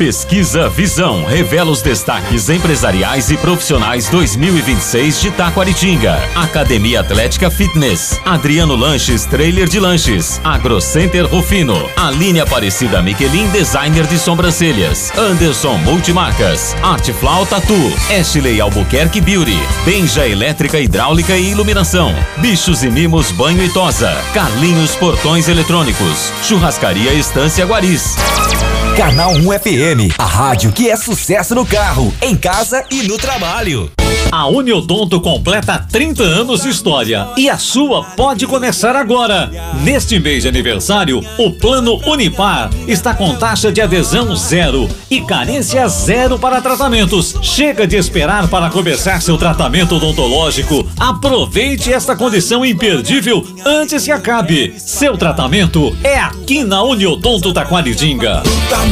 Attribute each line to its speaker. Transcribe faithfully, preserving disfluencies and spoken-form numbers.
Speaker 1: Pesquisa Visão revela os destaques empresariais e profissionais dois mil e vinte e seis de Taquaritinga. Academia Atlética Fitness, Adriano Lanches, trailer de lanches, AgroCenter Rufino, Aline Aparecida Miquelin, designer de sobrancelhas, Anderson Multimarcas, Artflau Tatu, Ashley Albuquerque Beauty, Benja Elétrica, Hidráulica e Iluminação, Bichos e Mimos Banho e Tosa, Carlinhos Portões Eletrônicos, Churrascaria Estância Guaris.
Speaker 2: Canal um F M, a rádio que é sucesso no carro, em casa e no trabalho.
Speaker 3: A Uniodonto completa trinta anos de história e a sua pode começar agora. Neste mês de aniversário, o Plano Unipar está com taxa de adesão zero e carência zero para tratamentos. Chega de esperar para começar seu tratamento odontológico. Aproveite esta condição imperdível antes que acabe. Seu tratamento é aqui na Uniodonto Taquaritinga.